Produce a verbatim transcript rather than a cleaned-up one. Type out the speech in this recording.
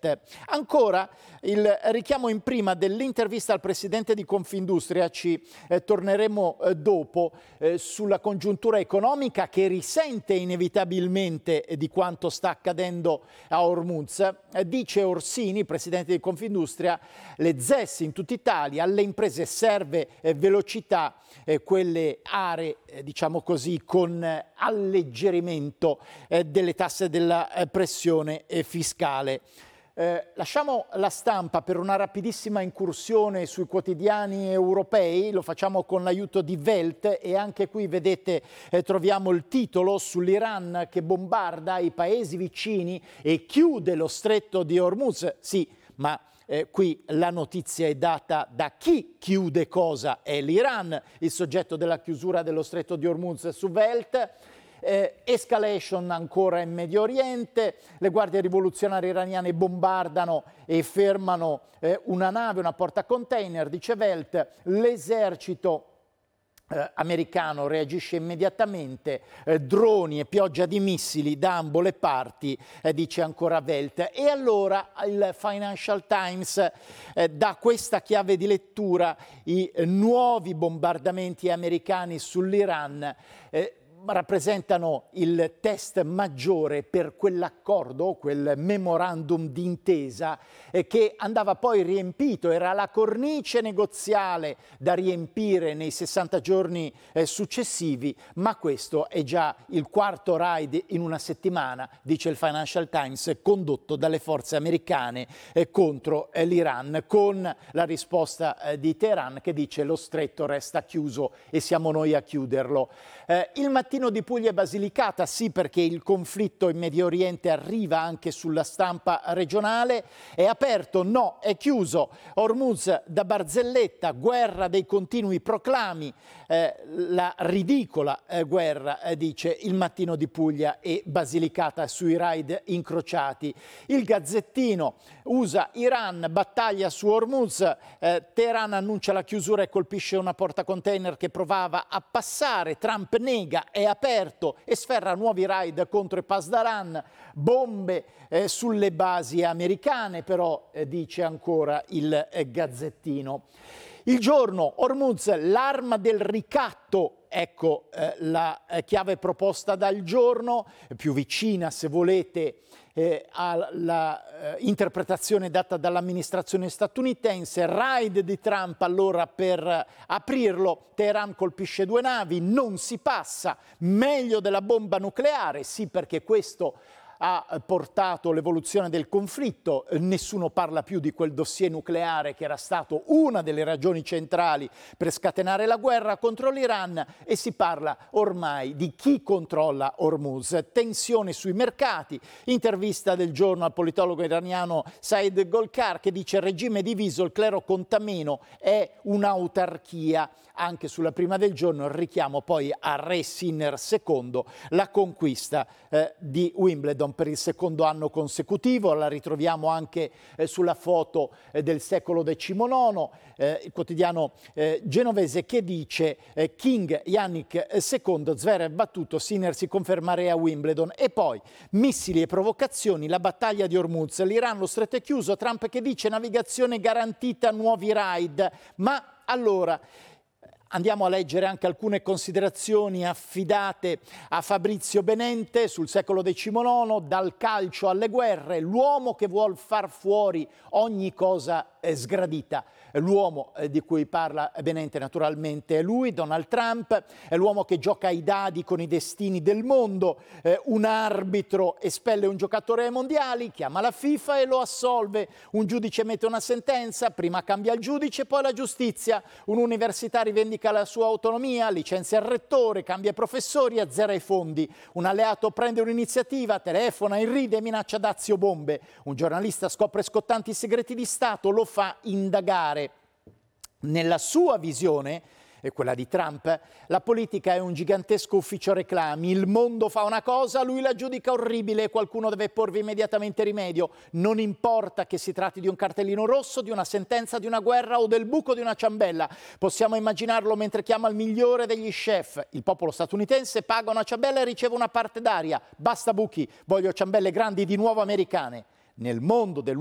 Welt. Ancora il richiamo in prima dell'intervista al presidente di Confindustria, ci eh, torneremo eh, dopo, eh, sulla congiuntura economica che risente inevitabilmente di quanto sta accadendo a Hormuz. Eh, dice Orsini, presidente di Confindustria, le Z E S in tutta Italia, alle imprese serve eh, velocità, eh, quelle aree, eh, diciamo così, con eh, alleggerimento eh, delle tasse della eh, pressione eh, fiscale. Eh, lasciamo la stampa per una rapidissima incursione sui quotidiani europei, lo facciamo con l'aiuto di Welt e anche qui vedete eh, troviamo il titolo sull'Iran che bombarda i paesi vicini e chiude lo stretto di Hormuz. Sì, ma eh, qui la notizia è data da chi chiude cosa, è l'Iran, il soggetto della chiusura dello stretto di Hormuz su Welt. Eh, escalation ancora in Medio Oriente, le guardie rivoluzionarie iraniane bombardano e fermano eh, una nave, una portacontainer, dice Welt, l'esercito eh, americano reagisce immediatamente, eh, droni e pioggia di missili da ambo le parti, eh, dice ancora Welt. E allora il Financial Times eh, dà questa chiave di lettura, i eh, nuovi bombardamenti americani sull'Iran eh, rappresentano il test maggiore per quell'accordo, quel memorandum d'intesa eh, che andava poi riempito, era la cornice negoziale da riempire nei sessanta giorni eh, successivi, ma questo è già il quarto raid in una settimana, dice il Financial Times, condotto dalle forze americane eh, contro eh, l'Iran, con la risposta eh, di Teheran che dice lo stretto resta chiuso e siamo noi a chiuderlo. Eh, il mattino di Puglia e Basilicata, sì, perché il conflitto in Medio Oriente arriva anche sulla stampa regionale. È aperto? No, è chiuso. Hormuz da barzelletta, guerra dei continui proclami, eh, la ridicola eh, guerra, eh, dice il mattino di Puglia e Basilicata sui raid incrociati. Il Gazzettino, U S A-Iran, battaglia su Hormuz, eh, Teheran annuncia la chiusura e colpisce una portacontainer che provava a passare, Trump nega, è aperto e sferra nuovi raid contro i Pasdaran, bombe eh, sulle basi americane, però eh, dice ancora il eh, Gazzettino. Il Giorno, Hormuz, l'arma del ricatto, ecco eh, la eh, chiave proposta dal Giorno, più vicina se volete Eh, alla eh, interpretazione data dall'amministrazione statunitense. Raid di Trump allora per eh, aprirlo, Teheran colpisce due navi, non si passa, meglio della bomba nucleare, sì, perché questo ha portato l'evoluzione del conflitto, nessuno parla più di quel dossier nucleare che era stato una delle ragioni centrali per scatenare la guerra contro l'Iran e si parla ormai di chi controlla Hormuz. Tensione sui mercati, intervista del Giorno al politologo iraniano Said Golkar che dice il regime diviso, il clero conta meno, è un'autarchia. Anche sulla prima del Giorno il richiamo poi a Re Sinner secondo, la conquista eh, di Wimbledon per il secondo anno consecutivo, la ritroviamo anche eh, sulla foto eh, del secolo decimonono, eh, il quotidiano eh, genovese che dice eh, King Yannick secondo, Zverev battuto, Sinner si confermerà a Wimbledon. E poi missili e provocazioni, la battaglia di Hormuz, l'Iran lo stretto è chiuso, Trump che dice navigazione garantita, nuovi raid, ma allora andiamo a leggere anche alcune considerazioni affidate a Fabrizio Benente sul secolo decimonono, dal calcio alle guerre, l'uomo che vuol far fuori ogni cosa eh, sgradita. L'uomo eh, di cui parla Benente naturalmente è lui, Donald Trump, è l'uomo che gioca ai dadi con i destini del mondo, eh, un arbitro espelle un giocatore ai mondiali, chiama la FIFA e lo assolve, un giudice mette una sentenza, prima cambia il giudice, poi la giustizia, un'università rivendica la sua autonomia, licenzia il rettore, cambia i professori, azzera i fondi, un alleato prende un'iniziativa, telefona, irride e minaccia dazi o bombe, un giornalista scopre scottanti segreti di Stato, lo fa indagare. Nella sua visione, e quella di Trump, la politica è un gigantesco ufficio reclami, il mondo fa una cosa, lui la giudica orribile e qualcuno deve porvi immediatamente rimedio, non importa che si tratti di un cartellino rosso, di una sentenza, di una guerra o del buco di una ciambella, possiamo immaginarlo mentre chiama il migliore degli chef, il popolo statunitense paga una ciambella e riceve una parte d'aria, basta buchi, voglio ciambelle grandi di nuovo americane. Nel mondo del